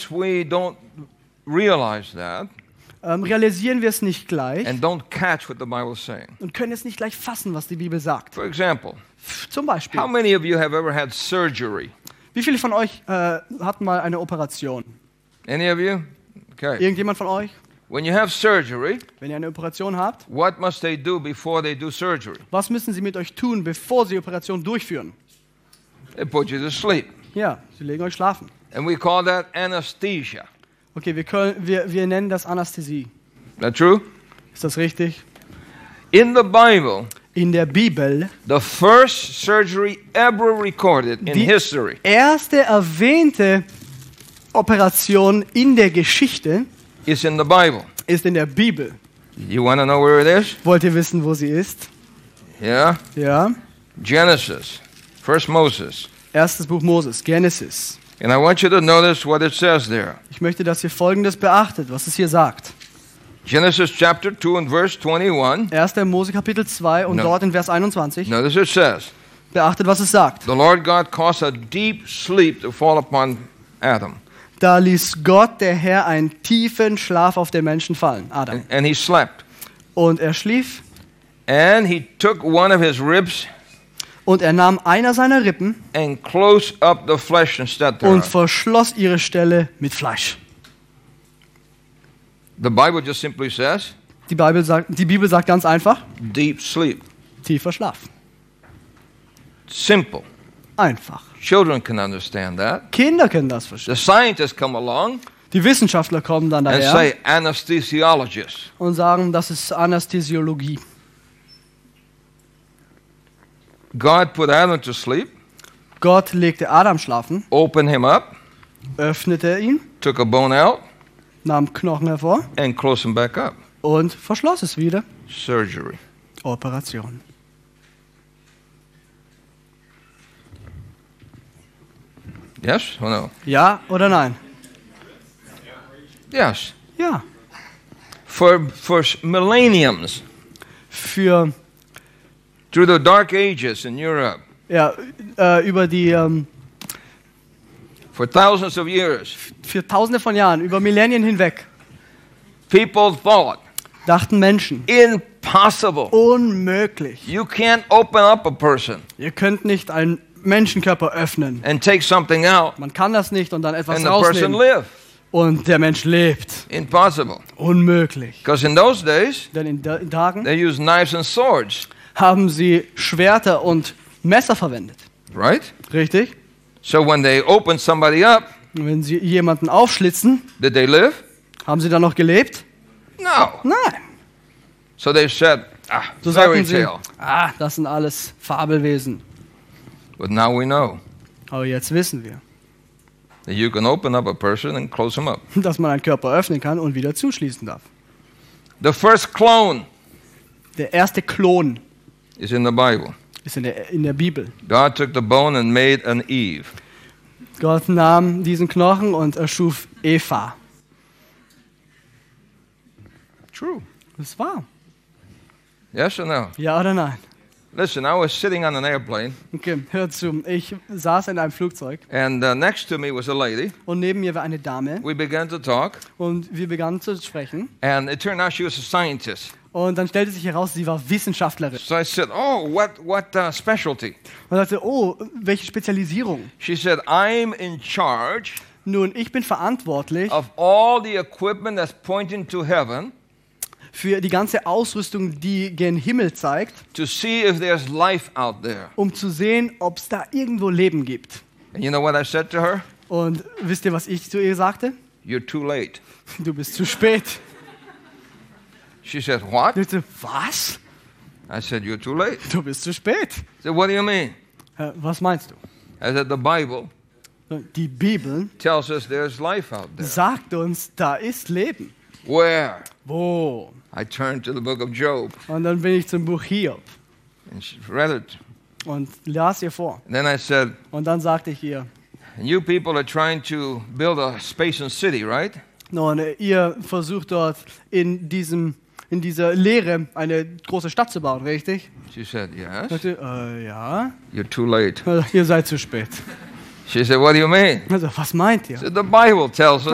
Sometimes we don't realize that realisieren wir es nicht gleich and don't catch what the Bible is saying. und können es nicht gleich fassen, was die Bibel sagt. For example, Zum Beispiel, how many of you have ever had surgery? wie viele von euch hatten mal eine Operation? Any of you? Okay. Irgendjemand von euch? When you have surgery, Wenn ihr eine Operation habt, what must they do before they do surgery? was müssen sie mit euch tun, bevor sie die Operation durchführen? They put you to sleep. Ja, sie legen euch schlafen. And we call that anesthesia. Okay, wir nennen das Anästhesie. Is that true? Ist das richtig? In the Bible, In der Bibel, the first surgery ever recorded in die history erste erwähnte Operation in der Geschichte is in the Bible. ist in der Bibel. You want to know where it is? Wollt ihr wissen, wo sie ist? Yeah? Ja. Genesis, First Moses. Erstes Buch Moses, Genesis. And I want you to notice what it says there. Ich möchte, dass ihr Folgendes beachtet, was es hier sagt. Genesis chapter 2 and verse 21. 1. Mose Kapitel 2 und No. dort in Vers 21. Notice it says, Beachtet, was es sagt. the Lord God caused a deep sleep to fall upon Adam. Da ließ Gott, der Herr, einen tiefen Schlaf auf den Menschen fallen, Adam. And he slept. Und er schlief And he took one of his ribs und er nahm einer seiner Rippen and closed up the flesh instead und thereof. verschloss ihre Stelle mit Fleisch. The Bible just simply says, Die Bibel sagt ganz einfach, deep sleep. tiefer Schlaf. Simple. Einfach. Children can understand that. Kinder können das verstehen. The scientists come along Die Wissenschaftler kommen dann and daher say anesthesiologist. und sagen, das ist Anästhesiologie. God put Adam to sleep, Gott legte Adam schlafen, opened him up, öffnete ihn, took a bone out, nahm Knochen hervor and closed him back up. und verschloss es wieder. Surgery. Operation. Yes or no? Ja oder nein? Yes. Ja. For millenniums, Für through the dark ages in Europe, über die for thousands of years, für Tausende von Jahren, über Millennien hinweg, people thought, dachten Menschen, impossible. unmöglich. You can't open up a person Ihr könnt nicht einen Menschenkörper öffnen. and take something out Man kann das nicht und dann etwas and the person rausnehmen. live. Und der Mensch lebt. Impossible. Unmöglich. Because in those days, Denn in Tagen they used knives and swords, haben sie Schwerter und Messer verwendet. right? Richtig? So when they opened somebody up, Und wenn sie jemanden aufschlitzen, did they live? haben sie dann noch gelebt? No. Nein. So they said, So fairy sagten sie, tale. das sind alles Fabelwesen. But now we know Aber jetzt wissen wir, that you can open up a person and close him up. dass man einen Körper öffnen kann und wieder zuschließen darf. The first clone Der erste Klon is in the Bible. ist in der Bibel. God took the bone and made an Eve. Gott nahm diesen Knochen und erschuf Eva. True. Das war. Yes or no? Ja oder nein? Listen, I was sitting on an airplane, Okay, hört zu. Ich saß in einem Flugzeug and next to me was a lady. und neben mir war eine Dame We began to talk, und wir begannen zu sprechen. and it turned out she was a scientist. Und dann stellte sich heraus, sie war Wissenschaftlerin. So I said, "Oh, what specialty?" Und sagte, oh, welche Spezialisierung? She said, "I'm in charge Nun, ich bin verantwortlich of all the equipment that's pointing to heaven für die ganze Ausrüstung, die gen Himmel zeigt, to see if there's life out there." um zu sehen, ob es da irgendwo Leben gibt. And you know what I said to her? Und wisst ihr, was ich zu ihr sagte? "You're too late." Du bist zu spät. She said, "What?" Ich sagte, was? I said, "You're too late." Du bist zu spät. She said, "What do you mean?" Was meinst du? I said, "The Bible Die Bibel tells us there's life out there." sagt uns, da ist Leben. Where? Wo? I turned to the book of Job Und dann bin ich zum Buch Hiob and she read it. und las ihr vor. And then I said, Und dann sagte ich ihr, "You people are trying to build a space and city, right?" nun, ihr versucht dort in dieser Lehre eine große Stadt zu bauen, richtig? She said, "Yes." Ich sagte, ja. "You're too late." Ihr seid zu spät. She said, "What do you mean?" Also, was meint ihr? I said, "The Bible tells us